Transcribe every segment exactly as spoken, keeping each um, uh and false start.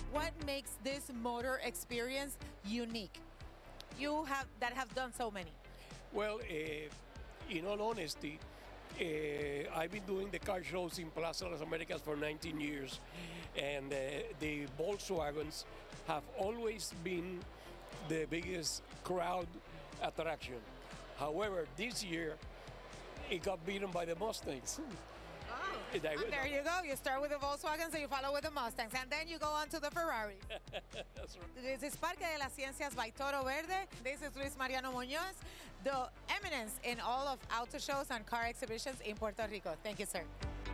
What makes this motor experience unique? You have that have done so many. Well, uh, in all honesty, uh, I've been doing the car shows in Plaza Las Americas for nineteen years, and uh, the Volkswagens have always been the biggest crowd attraction. However, this year, it got beaten by the Mustangs. Oh. And there you go. You start with the Volkswagens and you follow with the Mustangs, and then you go on to the Ferrari. That's right. This is Parque de las Ciencias by Toro Verde. This is Luis Mariano Muñoz, the eminence in all of auto shows and car exhibitions in Puerto Rico. Thank you, sir.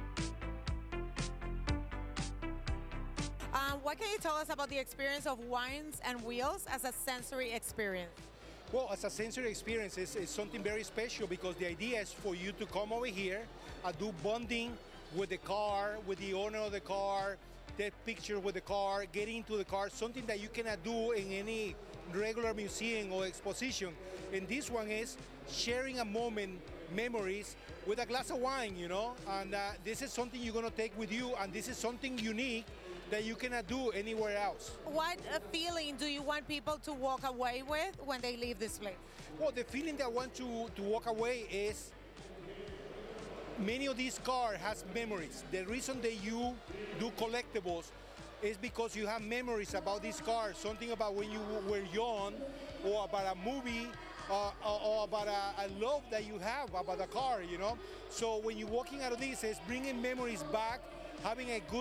Um, what can you tell us about the experience of Wines and Wheels as a sensory experience? Well, as a sensory experience, it's, it's something very special because the idea is for you to come over here and do bonding with the car, with the owner of the car, take pictures with the car, get into the car, something that you cannot do in any regular museum or exposition. And this one is sharing a moment, memories, with a glass of wine, you know, and uh, this is something you're going to take with you, and this is something unique that you cannot do anywhere else. What uh, feeling do you want people to walk away with when they leave this place? Well, the feeling that I want to, to walk away is many of these cars has memories. The reason that you do collectibles is because you have memories about these cars, something about when you were young, or about a movie, uh, or, or about a, a love that you have about a car, you know? So when you're walking out of this, it's bringing memories back, having a good